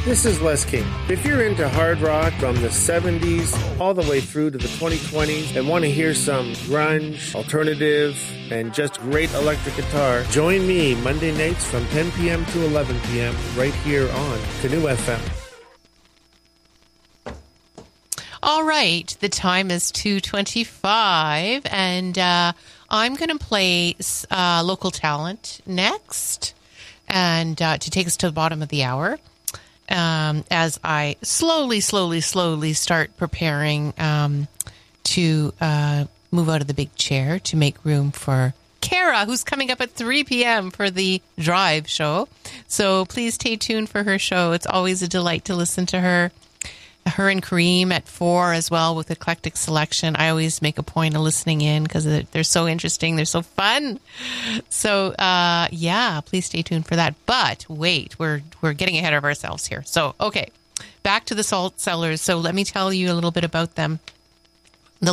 This is Les King. If you're into hard rock from the 70s all the way through to the 2020s and want to hear some grunge, alternative, and just great electric guitar, join me Monday nights from 10 p.m. to 11 p.m. right here on Canoe FM. All right, the time is 2:25, and I'm going to play local talent next, and to take us to the bottom of the hour. As I slowly start preparing to move out of the big chair to make room for Kara, who's coming up at 3 p.m. for the Drive show. So please stay tuned for her show. It's always a delight to listen to her. Her and Kareem at 4 as well with eclectic selection. I always make a point of listening in because they're so interesting. They're so fun. So, please stay tuned for that. But wait, we're getting ahead of ourselves here. So, okay, back to the Salt Cellars. So let me tell you a little bit about them. I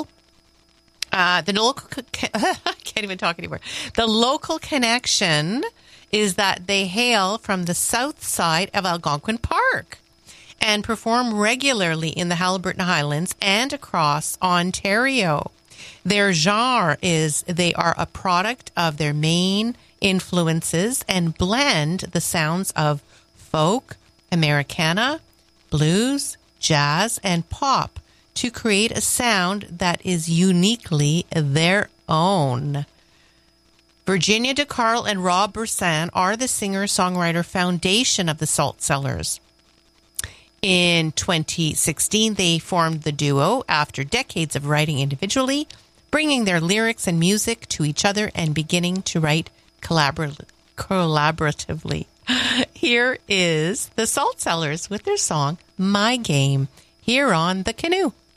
can't even talk anymore. The local connection is that they hail from the south side of Algonquin Park and perform regularly in the Haliburton Highlands and across Ontario. Their genre is they are a product of their main influences and blend the sounds of folk, Americana, blues, jazz, and pop to create a sound that is uniquely their own. Virginia DeCarl and Rob Bressan are the singer-songwriter foundation of the Salt Cellars. In 2016, they formed the duo after decades of writing individually, bringing their lyrics and music to each other and beginning to write collaboratively. Here is the Salt Cellars with their song, My Game, here on The Canoe.